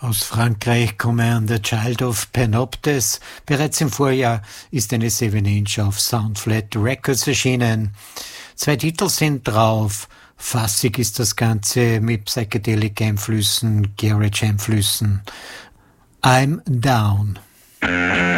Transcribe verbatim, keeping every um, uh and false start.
Aus Frankreich kommen The Child of Panoptes. Bereits im Vorjahr ist eine seven inch auf Soundflat Records erschienen. Zwei Titel sind drauf. Fassig ist das Ganze mit Psychedelic-Einflüssen, Garage-Einflüssen. I'm Down.